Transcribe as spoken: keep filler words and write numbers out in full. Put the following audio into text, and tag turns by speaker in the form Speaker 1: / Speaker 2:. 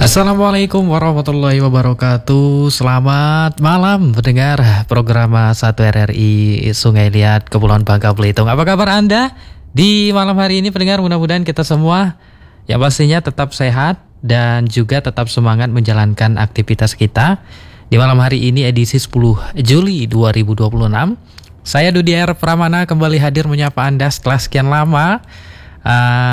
Speaker 1: Assalamualaikum warahmatullahi wabarakatuh. Selamat malam pendengar program satu R R I Sungai Liat Kepulauan Bangka Belitung. Apa kabar Anda di malam hari ini pendengar? Mudah-mudahan kita semua ya pastinya tetap sehat dan juga tetap semangat menjalankan aktivitas kita. Di malam hari ini edisi sepuluh Juli dua ribu dua puluh enam. Saya Dudi R. Pramana kembali hadir menyapa Anda setelah sekian lama. Uh,